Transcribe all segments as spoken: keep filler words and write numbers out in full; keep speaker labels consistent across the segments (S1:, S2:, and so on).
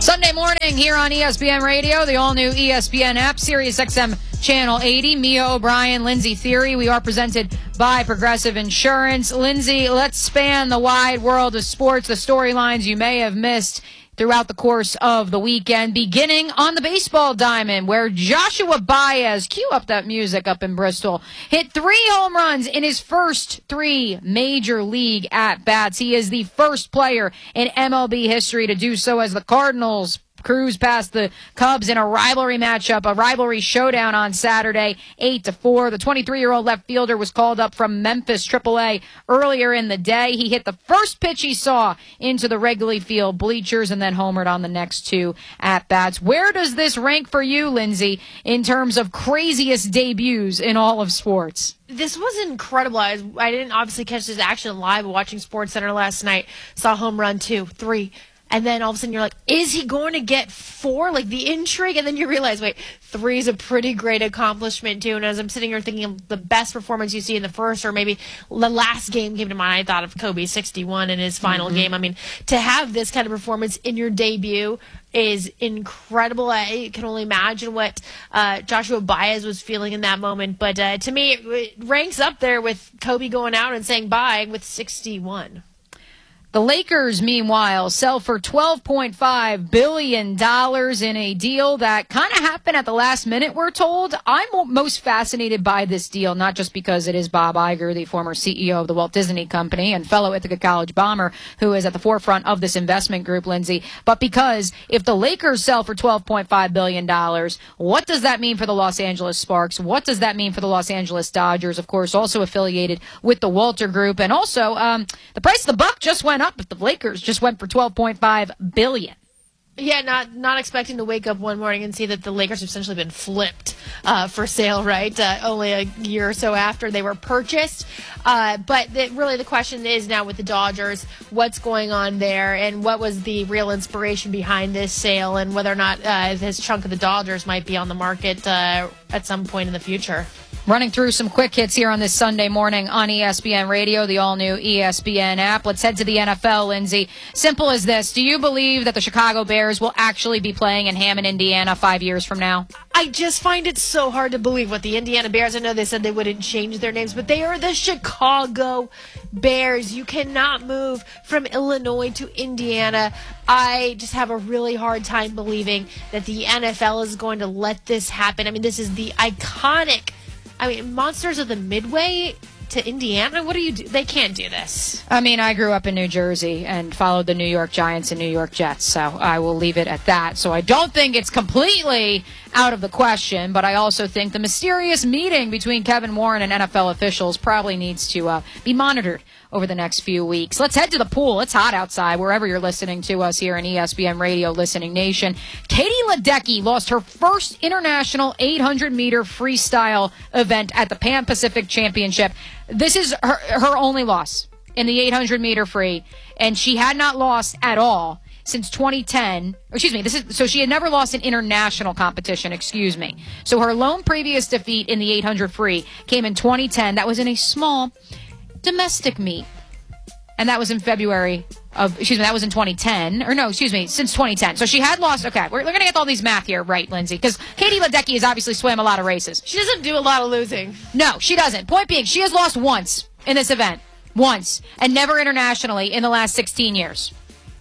S1: Sunday morning here on E S P N Radio, the all-new E S P N app, Sirius X M Channel eighty. Mia O'Brien, Lindsay Theory. We are presented by Progressive Insurance. Lindsay, let's span the wide world of sports, the storylines you may have missed throughout the course of the weekend, beginning on the baseball diamond, where Joshua Baez, cue up that music up in Bristol, hit three home runs in his first three major league at-bats. He is the first player in M L B history to do so, as the Cardinals cruise past the Cubs in a rivalry matchup, a rivalry showdown on Saturday, eight to four. The twenty-three-year-old left fielder was called up from Memphis triple A earlier in the day. He hit the first pitch he saw into the Wrigley Field bleachers and then homered on the next two at-bats. Where does this rank for you, Lindsay, in terms of craziest debuts in all of sports?
S2: This was incredible. I, was, I didn't obviously catch this action live watching SportsCenter last night. Saw home run two, three. And then all of a sudden you're like, is he going to get four? Like the intrigue. And then you realize, wait, three is a pretty great accomplishment too. And as I'm sitting here thinking of the best performance you see in the first, or maybe the last game came to mind, I thought of Kobe sixty-one in his final mm-hmm. game. I mean, to have this kind of performance in your debut is incredible. I can only imagine what uh, Joshua Baez was feeling in that moment. But uh, to me, it, it ranks up there with Kobe going out and saying bye with sixty-one.
S1: The Lakers, meanwhile, sell for twelve point five billion dollars in a deal that kind of happened at the last minute, we're told. I'm most fascinated by this deal, not just because it is Bob Iger, the former C E O of the Walt Disney Company and fellow Ithaca College Bomber, who is at the forefront of this investment group, Lindsay, but because if the Lakers sell for twelve point five billion dollars, what does that mean for the Los Angeles Sparks? What does that mean for the Los Angeles Dodgers, of course, also affiliated with the Walter Group? And also, um, the price of the buck just went up, but the Lakers just went for twelve point five billion dollars.
S2: Yeah, not not expecting to wake up one morning and see that the Lakers have essentially been flipped uh, for sale, right? Uh, only a year or so after they were purchased. Uh, but the, really the question is now with the Dodgers, what's going on there, and what was the real inspiration behind this sale, and whether or not uh, this chunk of the Dodgers might be on the market uh, at some point in the future.
S1: Running through some quick hits here on this Sunday morning on E S P N Radio, the all-new E S P N app. Let's head to the N F L, Lindsay. Simple as this. Do you believe that the Chicago Bears will actually be playing in Hammond, Indiana five years from now?
S2: I just find it so hard to believe what the Indiana Bears, I know they said they wouldn't change their names, but they are the Chicago Bears. You cannot move from Illinois to Indiana. I just have a really hard time believing that the N F L is going to let this happen. I mean, this is the iconic I mean, Monsters of the Midway to Indiana? What do you do? They can't do this.
S1: I mean, I grew up in New Jersey and followed the New York Giants and New York Jets, so I will leave it at that. So I don't think it's completely out of the question, but I also think the mysterious meeting between Kevin Warren and N F L officials probably needs to uh, be monitored over the next few weeks. Let's head to the pool. It's hot outside, wherever you're listening to us here in E S P N Radio Listening Nation. Katie Ledecky lost her first international eight hundred meter freestyle event at the Pan Pacific Championship. This is her, her only loss in the eight hundred meter free, and she had not lost at all since twenty ten. Excuse me, this is so she had never lost an international competition, excuse me. So her lone previous defeat in the eight hundred free came in twenty ten. That was in a small domestic meet. And that was in February of, excuse me, that was in twenty ten. Or no, excuse me, since twenty ten. So she had lost, okay, we're, we're going to get all these math here right, Lindsay, because Katie Ledecky has obviously swam a lot of races.
S2: She doesn't do a lot of losing.
S1: No, she doesn't. Point being, she has lost once in this event. Once. And never internationally in the last sixteen years.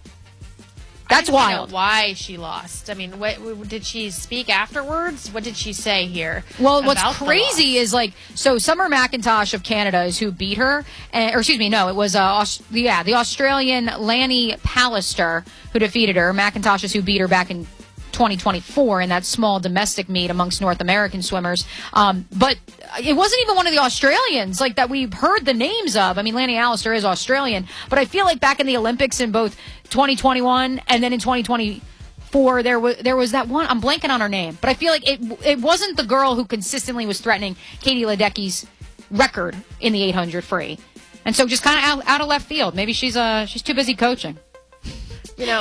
S1: That's
S2: I
S1: wild.
S2: Know why she lost? I mean, what, what did she speak afterwards? What did she say here?
S1: Well, what's crazy is like so. Summer McIntosh of Canada is who beat her, and, or excuse me, no, it was uh, Aust- yeah, the Australian Lanny Pallister who defeated her. McIntosh is who beat her back in twenty twenty-four in that small domestic meet amongst North American swimmers. Um, but it wasn't even one of the Australians like that we've heard the names of. I mean, Lanny Pallister is Australian, but I feel like back in the Olympics in both twenty twenty-one and then in twenty twenty-four, there was there was that one. I'm blanking on her name, but I feel like it it wasn't the girl who consistently was threatening Katie Ledecky's record in the eight hundred free, and so just kind of out, out of left field. Maybe she's uh she's too busy coaching.
S2: You know.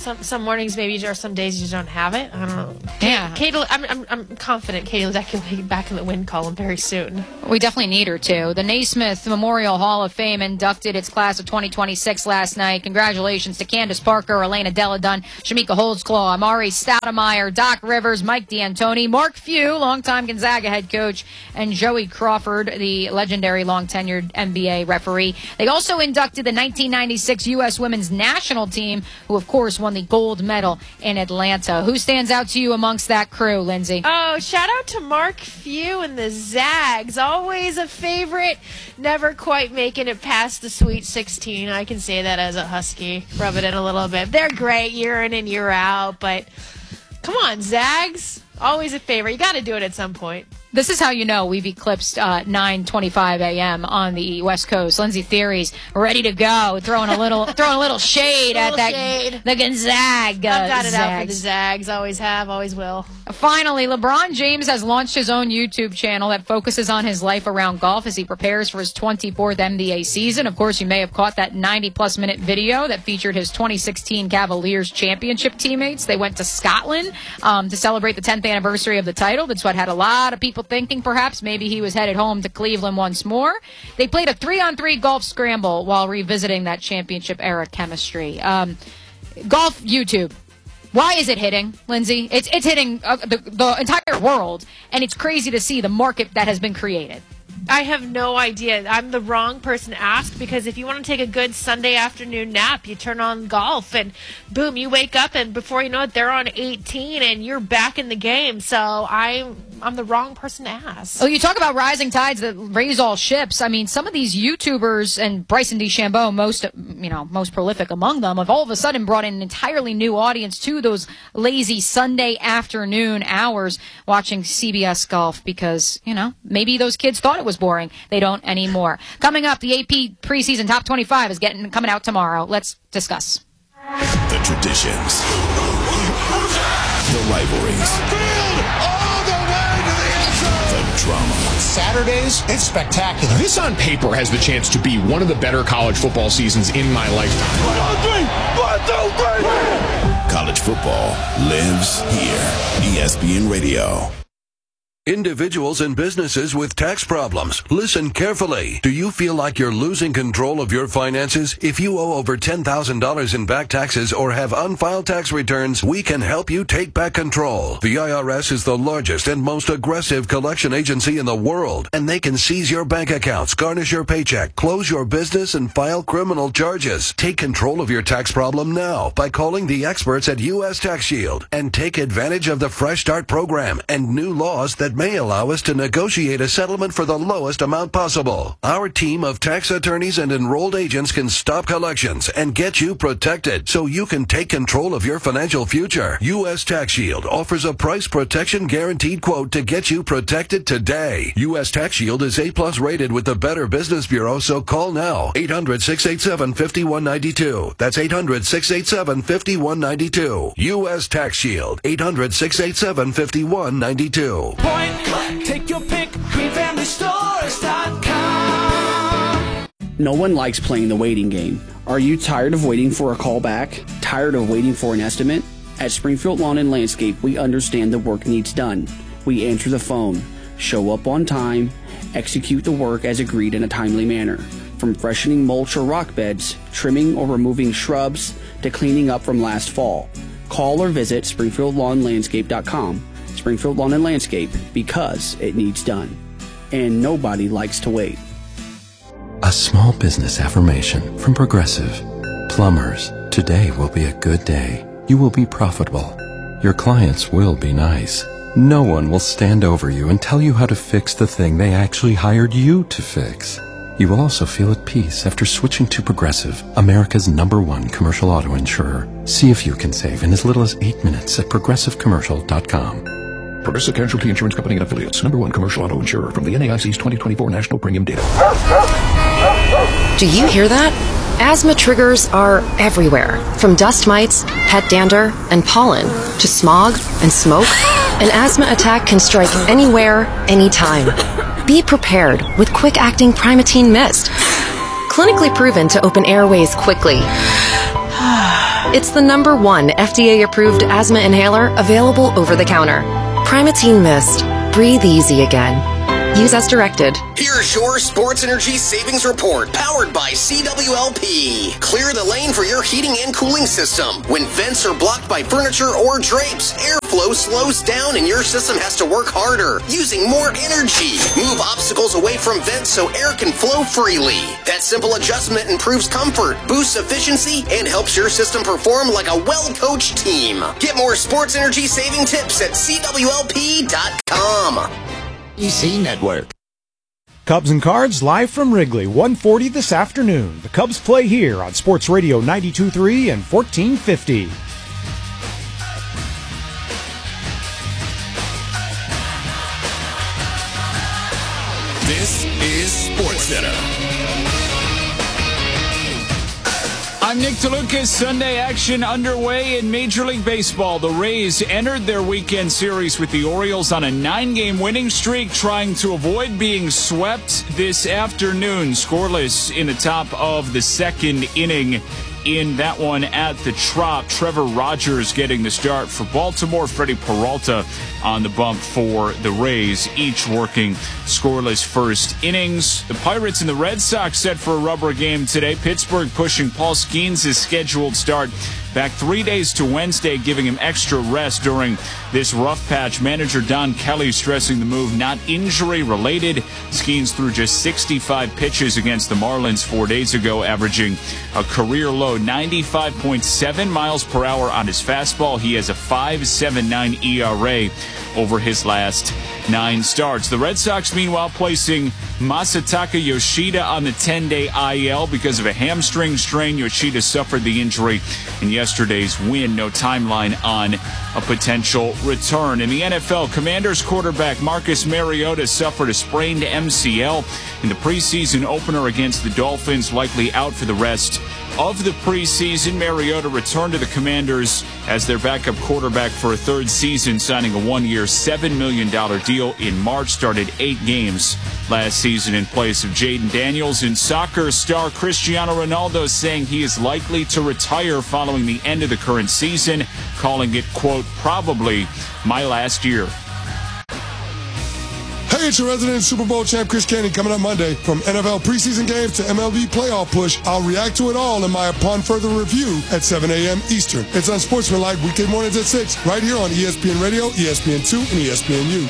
S2: some some mornings maybe, or some days you just don't have it. I don't know.
S1: Yeah.
S2: Katie, I'm, I'm, I'm confident Katie Ledecky will be back in the win column very soon.
S1: We definitely need her to. The Naismith Memorial Hall of Fame inducted its class of twenty twenty-six last night. Congratulations to Candace Parker, Elena Deladun, Shamika Holdsclaw, Amari Stoudemire, Doc Rivers, Mike D'Antoni, Mark Few, longtime Gonzaga head coach, and Joey Crawford, the legendary long-tenured N B A referee. They also inducted the nineteen ninety-six U S women's national team, who, of course, won the gold medal in Atlanta. Who stands out to you amongst that crew, Lindsay?
S2: Oh, shout out to Mark Few and the Zags. Always a favorite. Never quite making it past the Sweet sixteen. I can say that as a Husky. Rub it in a little bit. They're great year in and year out, but come on, Zags. Always a favorite. You got to do it at some point.
S1: This is how you know we've eclipsed uh, nine twenty-five a.m. on the West Coast. Lindsay Theory's ready to go, throwing a little throwing a little shade
S2: a
S1: at
S2: little
S1: that
S2: shade.
S1: the Gonzaga.
S2: I've got it
S1: Zags.
S2: out for the Zags. Always have, always will.
S1: Finally, LeBron James has launched his own YouTube channel that focuses on his life around golf as he prepares for his twenty-fourth N B A season. Of course, you may have caught that ninety-plus minute video that featured his twenty sixteen Cavaliers championship teammates. They went to Scotland um, to celebrate the tenth anniversary of the title. That's what had a lot of people thinking perhaps maybe he was headed home to Cleveland once more. They played a three-on-three golf scramble while revisiting that championship-era chemistry. Um, golf YouTube. Why is it hitting, Lindsay? It's it's hitting uh, the, the entire world, and it's crazy to see the market that has been created.
S2: I have no idea. I'm the wrong person to ask, because if you want to take a good Sunday afternoon nap, you turn on golf and boom, you wake up and before you know it, they're on eighteen and you're back in the game. So I'm I'm the wrong person to ask.
S1: Oh, you talk about rising tides that raise all ships. I mean, some of these YouTubers, and Bryson DeChambeau, most you know, most prolific among them, have all of a sudden brought in an entirely new audience to those lazy Sunday afternoon hours watching C B S Golf because, you know, maybe those kids thought it was boring. They don't anymore. Coming up, the A P preseason top twenty-five is getting coming out tomorrow. Let's discuss.
S3: The traditions. The rivalries. All the way to the end zone. The drama.
S4: Saturdays, it's spectacular.
S5: This on paper has the chance to be one of the better college football seasons in my lifetime.
S3: One, two, three. One, two, three. College football lives here. E S P N Radio.
S6: Individuals and businesses with tax problems, listen carefully. Do you feel like you're losing control of your finances? If you owe over ten thousand dollars in back taxes or have unfiled tax returns, we can help you take back control. The I R S is the largest and most aggressive collection agency in the world, and they can seize your bank accounts, garnish your paycheck, close your business, and file criminal charges. Take control of your tax problem now by calling the experts at U S Tax Shield and take advantage of the Fresh Start program and new laws that may allow us to negotiate a settlement for the lowest amount possible. Our team of tax attorneys and enrolled agents can stop collections and get you protected so you can take control of your financial future. U S Tax Shield offers a price protection guaranteed quote to get you protected today. U S Tax Shield is A plus rated with the Better Business Bureau, so call now. eight hundred, six eight seven, five one nine two. That's eight hundred, six eight seven, five one nine two. U S Tax Shield. eight hundred, six eight seven, five one nine two.
S7: Take your pick, green family stores dot com.
S8: No one likes playing the waiting game. Are you tired of waiting for a call back? Tired of waiting for an estimate? At Springfield Lawn and Landscape, we understand the work needs done. We answer the phone, show up on time, execute the work as agreed in a timely manner. From freshening mulch or rock beds, trimming or removing shrubs, to cleaning up from last fall. Call or visit springfield lawn landscape dot com. Springfield Lawn and Landscape, because it needs done. And nobody likes to wait.
S9: A small business affirmation from Progressive. Plumbers, today will be a good day. You will be profitable. Your clients will be nice. No one will stand over you and tell you how to fix the thing they actually hired you to fix. You will also feel at peace after switching to Progressive, America's number one commercial auto insurer. See if you can save in as little as eight minutes at progressive commercial dot com.
S10: Progressive Casualty Insurance Company and Affiliates. Number one commercial auto insurer from the N A I C's twenty twenty-four National Premium Data.
S11: Do you hear that? Asthma triggers are everywhere. From dust mites, pet dander, and pollen, to smog and smoke, an asthma attack can strike anywhere, anytime. Be prepared with quick-acting Primatene Mist. Clinically proven to open airways quickly It's the number one F D A-approved asthma inhaler available over the counter. Primatene Mist. Breathe easy again. Use as directed.
S12: Here's your Sports Energy Savings Report, powered by C W L P. Clear the lane for your heating and cooling system. When vents are blocked by furniture or drapes, airflow slows down and your system has to work harder, using more energy. Move obstacles away from vents so air can flow freely. That simple adjustment improves comfort, boosts efficiency, and helps your system perform like a well-coached team. Get more sports energy saving tips at C W L P dot com.
S13: E C Network.
S14: Cubs and Cards live from Wrigley, one forty this afternoon. The Cubs play here on Sports Radio ninety-two point three and fourteen fifty.
S3: This is SportsCenter.
S15: I'm Nick DeLucas. Sunday action underway in Major League Baseball. The Rays entered their weekend series with the Orioles on a nine-game winning streak, trying to avoid being swept this afternoon. Scoreless in the top of the second inning in that one at the Trop. Trevor Rogers getting the start for Baltimore. Freddie Peralta on the bump for the Rays, each working scoreless first innings. The Pirates and the Red Sox set for a rubber game today. Pittsburgh pushing Paul Skeens' scheduled start back three days to Wednesday, giving him extra rest during this rough patch. Manager Don Kelly stressing the move not injury-related. Skeens threw just sixty-five pitches against the Marlins four days ago, averaging a career-low ninety-five point seven miles per hour on his fastball. He has a five point seven nine E R A over his last nine starts. The Red Sox, meanwhile, placing Masataka Yoshida on the ten-day I L because of a hamstring strain. Yoshida suffered the injury in yesterday's win. No timeline on a potential return. In the N F L, Commanders quarterback Marcus Mariota suffered a sprained M C L in the preseason opener against the Dolphins, likely out for the rest of the preseason. Mariota returned to the Commanders as their backup quarterback for a third season, signing a one-year, seven million dollars deal in March. Started eight games last season in place of Jaden Daniels. In soccer, star Cristiano Ronaldo saying he is likely to retire following the end of the current season, calling it, quote, probably my last year.
S16: Hey, it's your resident Super Bowl champ Chris Canty coming up Monday. From N F L preseason games to M L B playoff push, I'll react to it all in my Upon Further Review at seven a.m. Eastern. It's on Sportsmanlike weekday mornings at six, right here on E S P N Radio, E S P N two, and E S P N U.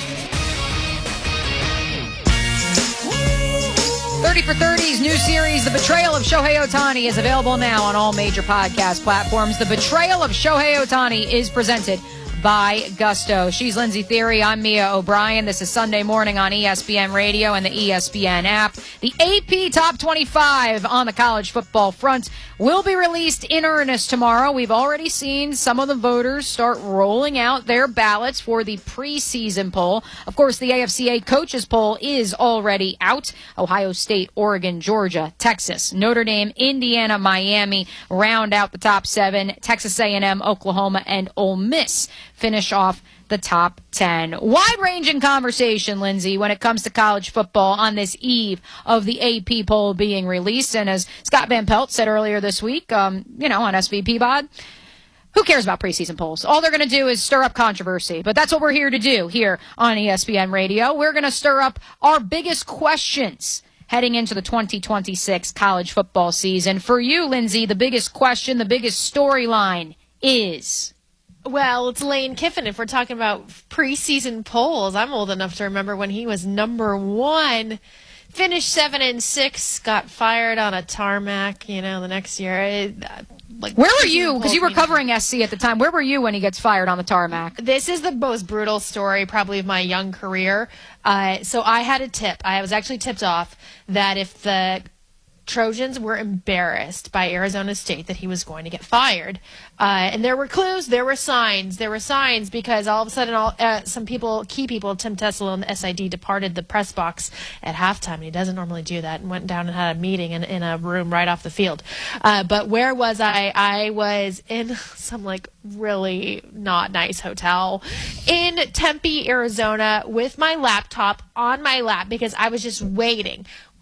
S1: thirty for thirty's new series, The Betrayal of Shohei Ohtani, is available now on all major podcast platforms. The Betrayal of Shohei Ohtani is presented by Gusto. She's Lindsay Theory. I'm Mia O'Brien. This is Sunday morning on E S P N Radio and the E S P N app. The A P Top twenty-five on the college football front will be released in earnest tomorrow. We've already seen some of the voters start rolling out their ballots for the preseason poll. Of course, the A F C A coaches poll is already out. Ohio State, Oregon, Georgia, Texas, Notre Dame, Indiana, Miami round out the top seven. Texas A and M, Oklahoma, and Ole Miss finish off the top ten. Wide-ranging conversation, Lindsay, when it comes to college football on this eve of the A P poll being released. And as Scott Van Pelt said earlier this week, um, you know, on S V P Pod, who cares about preseason polls? All they're going to do is stir up controversy. But that's what we're here to do here on E S P N Radio. We're going to stir up our biggest questions heading into the twenty twenty-six college football season. For you, Lindsay, the biggest question, the biggest storyline is...
S2: Well, it's Lane Kiffin. If we're talking about preseason polls, I'm old enough to remember when he was number one. Finished seven and six, got fired on a tarmac, you know, the next year. It, uh, like
S1: Where were you? Because you were covering S C at the time. Where were you when he gets fired on the tarmac?
S2: This is the most brutal story probably of my young career. Uh, so I had a tip. I was actually tipped off that if the Trojans were embarrassed by Arizona State that he was going to get fired. Uh, and there were clues, there were signs, there were signs because all of a sudden all uh, some people, key people, Tim Tessel and the S I D departed the press box at halftime. He doesn't normally do that and went down and had a meeting in, in a room right off the field. Uh, but where was I? I was in some like really not nice hotel in Tempe, Arizona with my laptop on my lap because I was just waiting.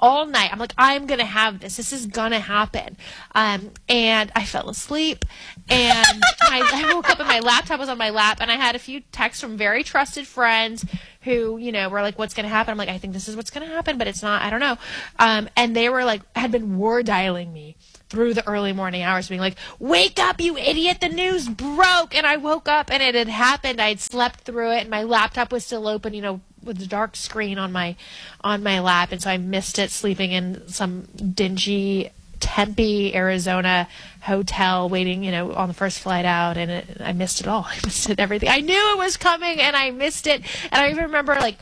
S2: all night. I'm like, I'm going to have this. This is going to happen. Um, and I fell asleep. And I, I woke up and my laptop was on my lap. And I had a few texts from very trusted friends who, you know, were like, what's going to happen? I'm like, I think this is what's going to happen, but it's not. I don't know. Um, and they were like, had been war dialing me through the early morning hours, being like, wake up, you idiot, the news broke. And I woke up and it had happened. I had slept through it and my laptop was still open, you know, with the dark screen on my on my lap. And so I missed it sleeping in some dingy Tempe, Arizona hotel waiting, you know, on the first flight out. And it, I missed it all. I missed it, everything. I knew it was coming and I missed it. And I even remember like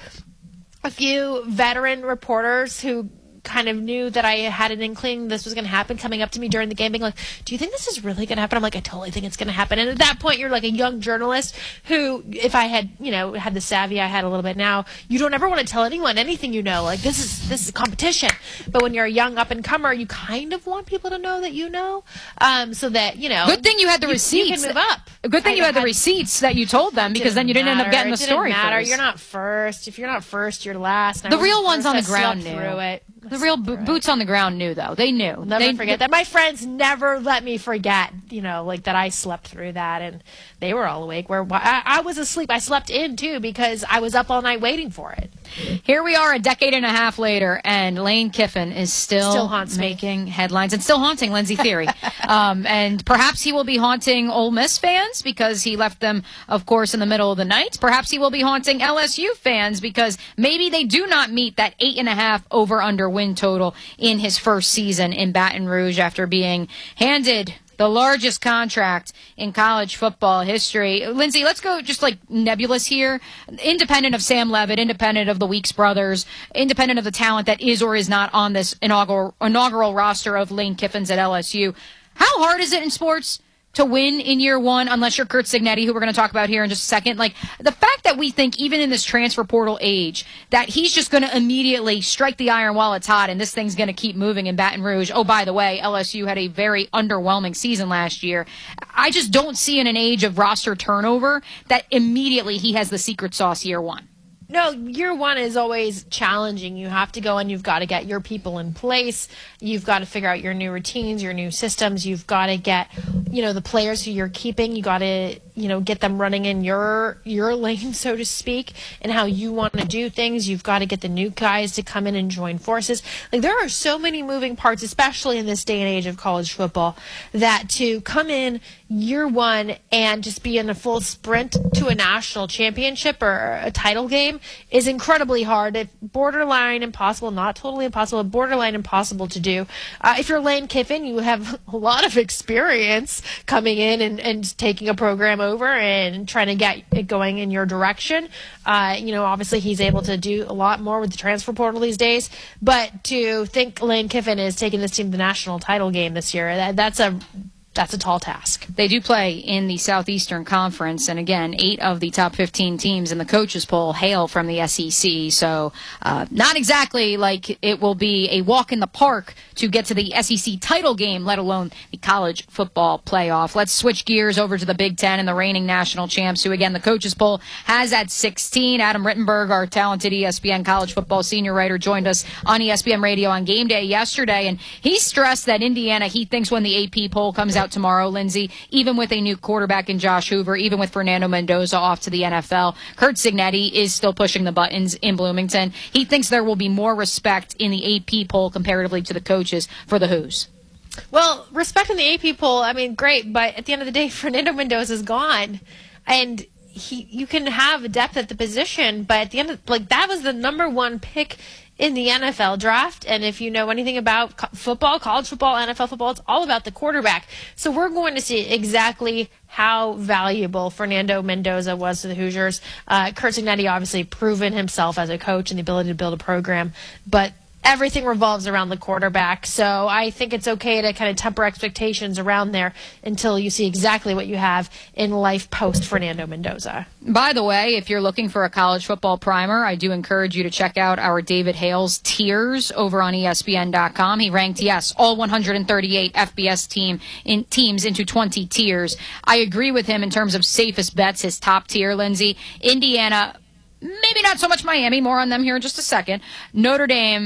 S2: a few veteran reporters who kind of knew that I had an inkling this was going to happen coming up to me during the game being like, do you think this is really going to happen? I'm like, I totally think it's going to happen. And at that point, you're like a young journalist who, if I had, you know, had the savvy I had a little bit now, you don't ever want to tell anyone anything you know. Like, this is this is a competition. But when you're a young up-and-comer, you kind of want people to know that you know, um, so that, you know.
S1: Good thing you had the
S2: you,
S1: receipts.
S2: You can move up.
S1: Good thing
S2: I
S1: you had,
S2: had
S1: the receipts that you told them, because then you didn't
S2: matter.
S1: end up getting
S2: it
S1: the story
S2: didn't matter.
S1: first.
S2: You're not first. If you're not first, you're last. And
S1: The
S2: I
S1: real
S2: wasn't
S1: ones
S2: first.
S1: on the
S2: I
S1: ground
S2: slept
S1: knew.
S2: through it.
S1: The real bo- boots on the ground knew, though. They knew.
S2: I'll never
S1: they,
S2: forget that. My friends never let me forget, you know, like that I slept through that, and they were all awake. Where I, I was asleep. I slept in, too, because I was up all night waiting for it.
S1: Here we are a decade and a half later, and Lane Kiffin is still,
S2: Still haunts me.
S1: making headlines and still haunting Lindsey Theory. um, and perhaps he will be haunting Ole Miss fans because he left them, of course, in the middle of the night. Perhaps he will be haunting L S U fans because maybe they do not meet that eight and a half over-under win total in his first season in Baton Rouge after being handed the largest contract in college football history. Lindsay, let's go just like nebulous here. Independent of Sam Levitt, independent of the Weeks brothers, independent of the talent that is or is not on this inaugural, inaugural roster of Lane Kiffin's at L S U, how hard is it in sports to win in year one, unless you're Curt Cignetti, who we're going to talk about here in just a second? Like, the fact that we think, even in this transfer portal age, that he's just going to immediately strike the iron while it's hot and this thing's going to keep moving in Baton Rouge. Oh, by the way, L S U had a very underwhelming season last year. I just don't see in an age of roster turnover that immediately he has the secret sauce year one.
S2: No, year one is always challenging. You have to go and you've got to get your people in place. You've got to figure out your new routines, your new systems. You've got to get, you know, the players who you're keeping. You got to, you know, get them running in your your lane, so to speak, and how you want to do things. You've got to get the new guys to come in and join forces. Like, there are so many moving parts, especially in this day and age of college football, that to come in year one and just be in a full sprint to a national championship or a title game is incredibly hard. It's borderline impossible, not totally impossible, but borderline impossible to do. Uh, if you're Lane Kiffin, you have a lot of experience coming in and, and taking a program over and trying to get it going in your direction. Uh, you know, obviously he's able to do a lot more with the transfer portal these days, but to think Lane Kiffin is taking this team to the national title game this year, that, that's a That's a tall task.
S1: They do play in the Southeastern Conference, and again, eight of the top fifteen teams in the coaches poll hail from the S E C, so uh, not exactly like it will be a walk in the park to get to the S E C title game, let alone the college football playoff. Let's switch gears over to the Big Ten and the reigning national champs, who again, the coaches poll has at sixteen. Adam Rittenberg, our talented E S P N college football senior writer, joined us on E S P N Radio on game day yesterday, and he stressed that Indiana, he thinks when the A P poll comes out tomorrow, Lindsay, even with a new quarterback in Josh Hoover, even with Fernando Mendoza off to the N F L, Curt Cignetti is still pushing the buttons in Bloomington. He thinks there will be more respect in the A P poll comparatively to the coaches for the Hoos.
S2: Well, respect in the A P poll, I mean, great, but at the end of the day, Fernando Mendoza's gone, and he, you can have depth at the position, but at the end of, like, that was the number one pick in the N F L draft, and if you know anything about co- football, college football, N F L football, it's all about the quarterback. So we're going to see exactly how valuable Fernando Mendoza was to the Hoosiers. Uh, Curt Cignetti obviously proven himself as a coach and the ability to build a program, but everything revolves around the quarterback. So I think it's okay to kind of temper expectations around there until you see exactly what you have in life post Fernando Mendoza.
S1: By the way, if you're looking for a college football primer, I do encourage you to check out our David Hales tiers over on E S P N dot com. He ranked, yes, all one hundred thirty-eight F B S team in, teams into twenty tiers. I agree with him in terms of safest bets, his top tier, Lindsay. Indiana, maybe not so much Miami, more on them here in just a second. Notre Dame,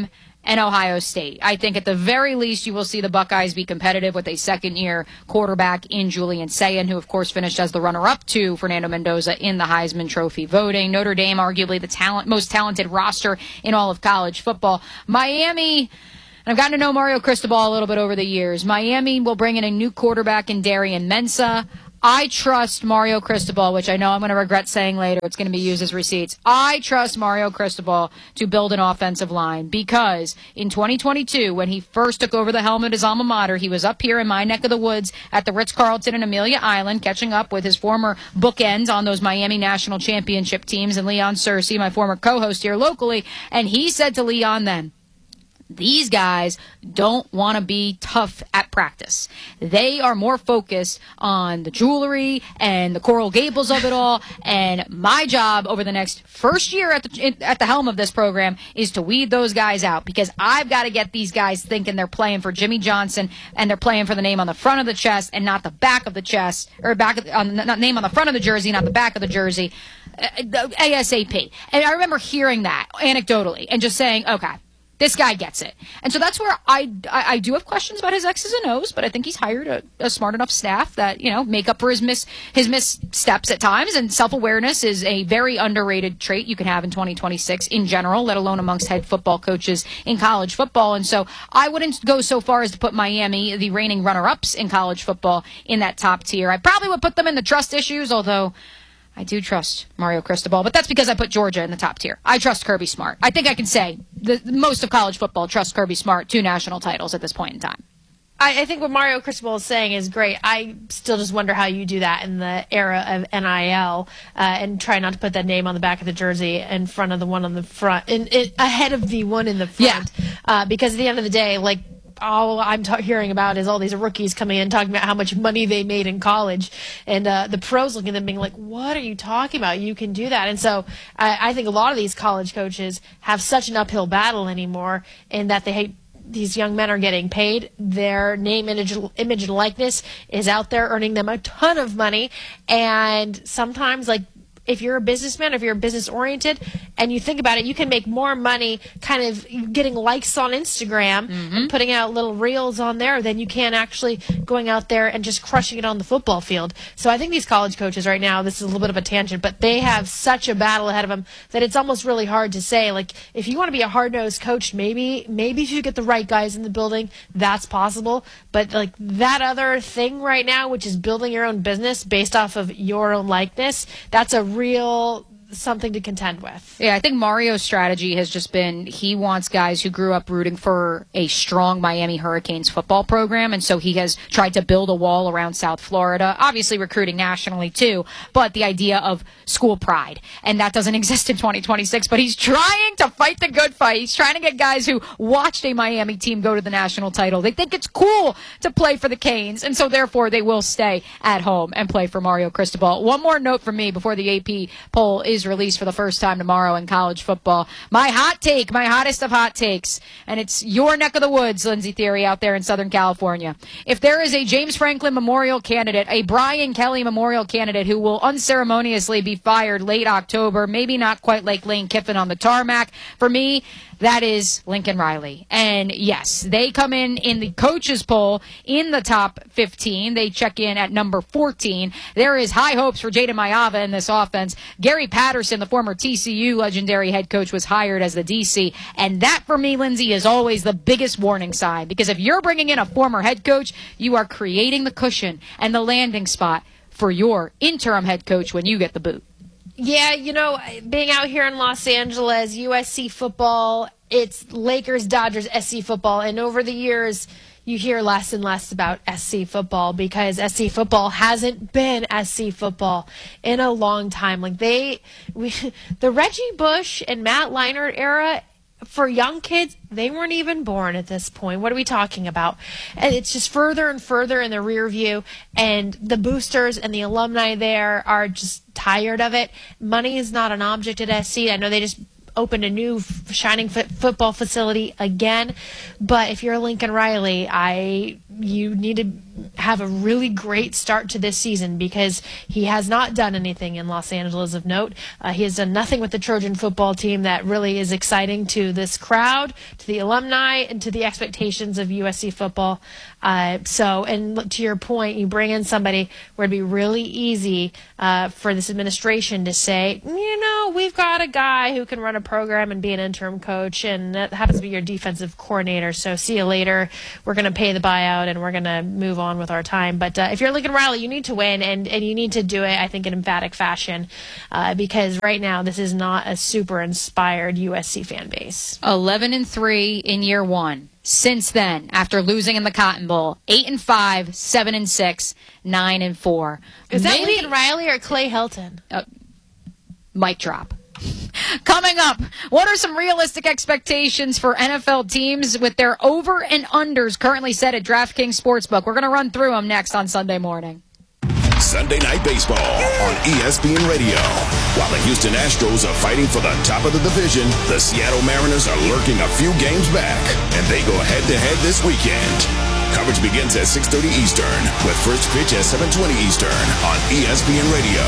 S1: and Ohio State. I think at the very least you will see the Buckeyes be competitive with a second-year quarterback in Julian Sayin, who, of course, finished as the runner-up to Fernando Mendoza in the Heisman Trophy voting. Notre Dame, arguably the talent, most talented roster in all of college football. Miami... I've gotten to know Mario Cristobal a little bit over the years. Miami will bring in a new quarterback in Darian Mensah. I trust Mario Cristobal, which I know I'm going to regret saying later. It's going to be used as receipts. I trust Mario Cristobal to build an offensive line because in twenty twenty-two, when he first took over the helm at his alma mater, he was up here in my neck of the woods at the Ritz-Carlton in Amelia Island, catching up with his former bookends on those Miami National Championship teams and Leon Searcy, my former co-host here locally. And he said to Leon then, these guys don't want to be tough at practice. They are more focused on the jewelry and the Coral Gables of it all. And my job over the next first year at the at the helm of this program is to weed those guys out because I've got to get these guys thinking they're playing for Jimmy Johnson and they're playing for the name on the front of the chest and not the back of the chest or back of the, on the not name on the front of the jersey, not the back of the jersey. Uh, ASAP. And I remember hearing that anecdotally and just saying, okay, this guy gets it. And so that's where I, I, I do have questions about his X's and O's, but I think he's hired a, a smart enough staff that, you know, make up for his miss his missteps at times. And self-awareness is a very underrated trait you can have in twenty twenty-six in general, let alone amongst head football coaches in college football. And so I wouldn't go so far as to put Miami, the reigning runner-ups in college football, in that top tier. I probably would put them in the trust issues, although I do trust Mario Cristobal, but that's because I put Georgia in the top tier. I trust Kirby Smart. I think I can say the, most of college football trusts Kirby Smart, two national titles at this point in time.
S2: I, I think what Mario Cristobal is saying is great. I still just wonder how you do that in the era of N I L uh, and try not to put that name on the back of the jersey in front of the one on the front, in, in, ahead of the one in the front. Yeah. Uh, because at the end of the day, like, all I'm ta- hearing about is all these rookies coming in talking about how much money they made in college, and uh, the pros looking at them being like, what are you talking about? You can do that. And so I, I think a lot of these college coaches have such an uphill battle anymore in that they hate these young men are getting paid. Their name, image, image, and likeness is out there earning them a ton of money. And sometimes, like, if you're a businessman, if you're business oriented and you think about it, you can make more money kind of getting likes on Instagram mm-hmm. and putting out little reels on there than you can actually going out there and just crushing it on the football field. So I think these college coaches right now, this is a little bit of a tangent, but they have such a battle ahead of them that it's almost really hard to say, like, if you want to be a hard-nosed coach, maybe, maybe if you get the right guys in the building, that's possible. But like that other thing right now, which is building your own business based off of your own likeness, that's a real something to contend with.
S1: Yeah, I think Mario's strategy has just been he wants guys who grew up rooting for a strong Miami Hurricanes football program, and so he has tried to build a wall around South Florida, obviously recruiting nationally too, but the idea of school pride, and that doesn't exist in twenty twenty-six, but he's trying to fight the good fight. He's trying to get guys who watched a Miami team go to the national title. They think it's cool to play for the Canes, and so therefore they will stay at home and play for Mario Cristobal. One more note from me before the A P poll is released for the first time tomorrow in college football. My hot take, my hottest of hot takes, and it's your neck of the woods, Lindsay Theory, out there in Southern California. If there is a James Franklin Memorial candidate, a Brian Kelly Memorial candidate who will unceremoniously be fired late October, maybe not quite like Lane Kiffin on the tarmac, for me, that is Lincoln Riley. And yes, they come in in the coaches poll in the top fifteen. They check in at number fourteen. There is high hopes for Jada Maiava in this offense. Gary Patterson, the former T C U legendary head coach, was hired as the D C. And that, for me, Lindsay, is always the biggest warning sign. Because if you're bringing in a former head coach, you are creating the cushion and the landing spot for your interim head coach when you get the boot.
S2: Yeah, you know, being out here in Los Angeles, U S C football, it's Lakers, Dodgers, S C football. And over the years, you hear less and less about S C football because S C football hasn't been S C football in a long time. Like they, we, the Reggie Bush and Matt Leinart era, for young kids, they weren't even born at this point. What are we talking about? And it's just further and further in the rear view, and the boosters and the alumni there are just tired of it. Money is not an object at S C. I know they just opened a new shining f- football facility again. But if you're Lincoln Riley, I you need to have a really great start to this season because he has not done anything in Los Angeles of note. Uh, he has done nothing with the Trojan football team that really is exciting to this crowd, to the alumni, and to the expectations of U S C football. Uh, so, and to your point, you bring in somebody where it'd be really easy uh, for this administration to say, you know, we've got a guy who can run a program and be an interim coach, and that happens to be your defensive coordinator. So see you later. We're going to pay the buyout, and we're going to move on with our time. But uh, if you're Lincoln Riley, you need to win, and, and you need to do it, I think, in emphatic fashion, uh, because right now this is not a super inspired U S C fan base.
S1: eleven and three in year one. Since then, after losing in the Cotton Bowl, eight and five, seven and six, nine and four.
S2: Is that
S1: Maybe,
S2: Lincoln Riley or Clay Helton?
S1: Uh, mic drop. Coming up, what are some realistic expectations for N F L teams with their over and unders currently set at DraftKings Sportsbook? We're going to run through them next on Sunday morning.
S3: Sunday Night Baseball on E S P N Radio. While the Houston Astros are fighting for the top of the division, the Seattle Mariners are lurking a few games back, and they go head-to-head this weekend. Coverage begins at six thirty Eastern, with first pitch at seven twenty Eastern on E S P N Radio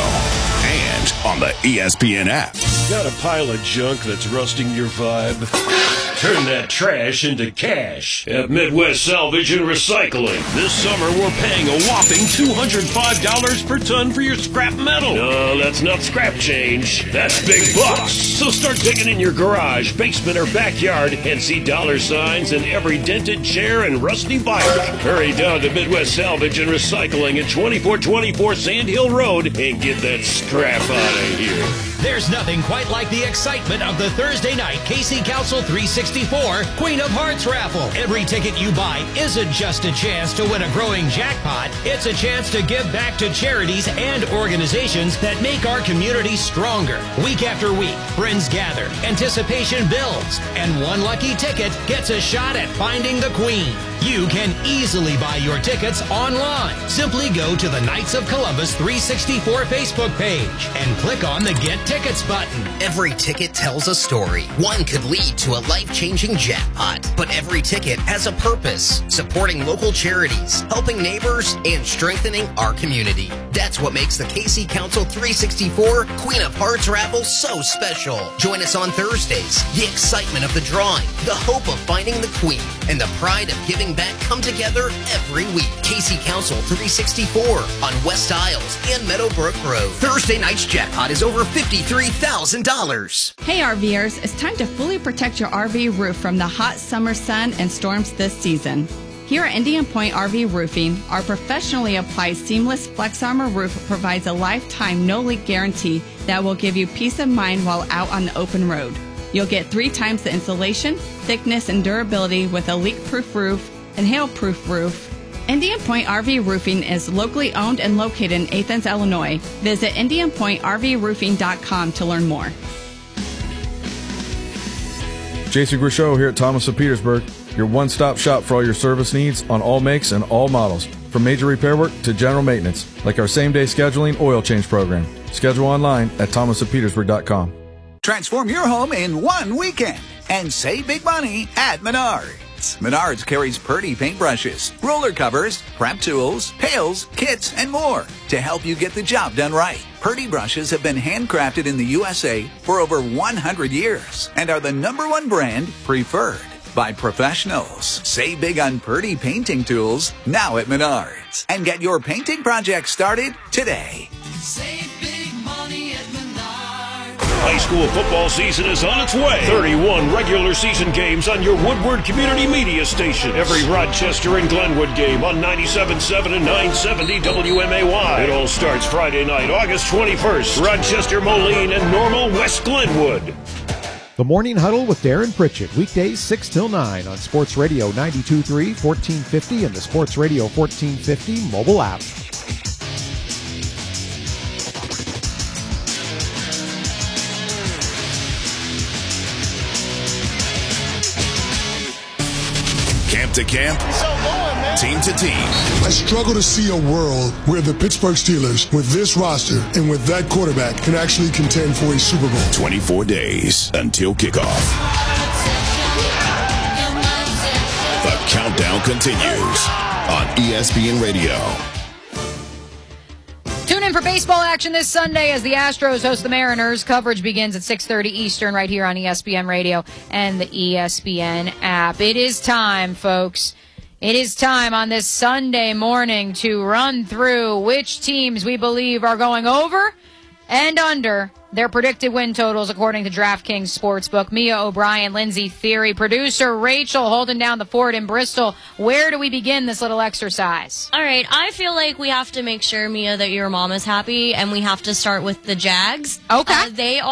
S3: and on the E S P N app.
S17: Got a pile of junk that's rusting your vibe? Turn that trash into cash at Midwest Salvage and Recycling. This summer, we're paying a whopping two hundred five dollars per ton for your scrap metal. No, that's not scrap change. That's big bucks. So start digging in your garage, basement, or backyard and see dollar signs in every dented chair and rusty bike. Hurry down to Midwest Salvage and Recycling at twenty-four twenty-four Sand Hill Road and get that scrap out of here.
S18: There's nothing quite like the excitement of the Thursday night K C Council three sixty-four Queen of Hearts raffle. Every ticket you buy isn't just a chance to win a growing jackpot. It's a chance to give back to charities and organizations that make our community stronger. Week after week, friends gather, anticipation builds, and one lucky ticket gets a shot at finding the Queen. You can easily buy your tickets online. Simply go to the Knights of Columbus three sixty-four Facebook page and click on the Get Tickets button.
S12: Every ticket tells a story. One could lead to a life-changing jackpot, but every ticket has a purpose, supporting local charities, helping neighbors, and strengthening our community. That's what makes the K C Council three sixty-four Queen of Hearts raffle so special. Join us on Thursdays. The excitement of the drawing, the hope of finding the Queen, and the pride of giving back come together every week. K C Council three sixty-four on West Isles and Meadowbrook Road. Thursday night's jackpot is over fifty-three thousand dollars.
S19: Hey RVers, it's time to fully protect your R V roof from the hot summer sun and storms this season. Here at Indian Point R V Roofing, our professionally applied seamless Flex Armor roof provides a lifetime no-leak guarantee that will give you peace of mind while out on the open road. You'll get three times the insulation, thickness, and durability with a leak-proof roof and hail-proof roof. Indian Point R V Roofing is locally owned and located in Athens, Illinois. Visit indian point r v roofing dot com to learn more.
S20: Jason Grishow here at Thomas of Petersburg, your one-stop shop for all your service needs on all makes and all models, from major repair work to general maintenance, like our same-day scheduling oil change program. Schedule online at thomas of petersburg dot com.
S21: Transform your home in one weekend and save big money at Menards. Menards carries Purdy paintbrushes, roller covers, prep tools, pails, kits, and more to help you get the job done right. Purdy brushes have been handcrafted in the U S A for over one hundred years and are the number one brand preferred by professionals. Save big on Purdy painting tools now at Menards and get your painting project started today.
S7: Save big money at Menards.
S17: High school football season is on its way. thirty-one regular season games on your Woodward Community Media station. Every Rochester and Glenwood game on ninety-seven point seven and nine seventy W M A Y. It all starts Friday night, August twenty-first. Rochester, Moline, and Normal, West Glenwood.
S14: The Morning Huddle with Darren Pritchett, weekdays six till nine on Sports Radio ninety-two point three, fourteen fifty, and the Sports Radio fourteen fifty mobile app.
S3: to camp, team to team.
S16: I struggle to see a world where the Pittsburgh Steelers, with this roster and with that quarterback, can actually contend for a Super Bowl.
S3: twenty-four days until kickoff. The countdown continues on E S P N Radio.
S1: Tune in for baseball action this Sunday as the Astros host the Mariners. Coverage begins at six thirty Eastern right here on E S P N Radio and the E S P N app. It is time, folks. It is time on this Sunday morning to run through which teams we believe are going over and under their predicted win totals according to DraftKings Sportsbook. Mia O'Brien, Lindsay Theory, producer Rachel holding down the fort in Bristol. Where do we begin this little exercise?
S4: All right, I feel like we have to make sure, Mia, that your mom is happy, and we have to start with the Jags.
S1: Okay.
S4: Uh, they are